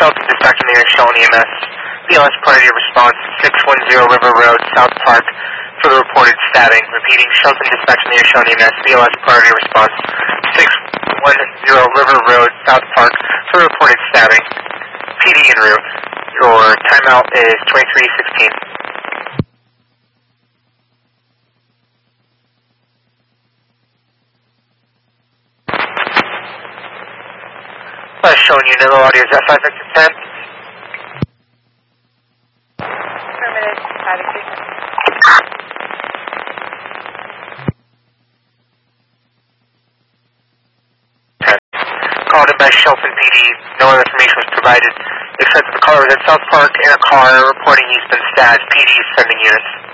Shelton Dispatch on the air, Shelton EMS. BLS priority response, 610 River Road, South Park, for the reported stabbing. Repeating, Shelton Dispatch on the air, Shelton EMS. BLS priority response, 610 River Road, South Park, for the reported stabbing. PD en route. Your timeout is 23:16. Showing you no audio, is that 5 Victor 10? Affirmative, attitude. Called in by Shelton PD, no other information was provided except that the caller was at South Park in a car reporting he's been stabbed. PD is sending units.